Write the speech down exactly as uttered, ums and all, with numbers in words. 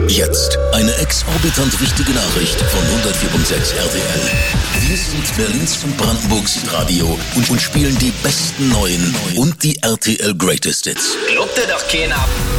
Jetzt eine exorbitant wichtige Nachricht von hundertvier Komma sechs R T L. Wir sind Berlins und Brandenburgs Radio und, und spielen die besten neuen und die R T L Greatest Hits. Glaubt ihr doch keiner.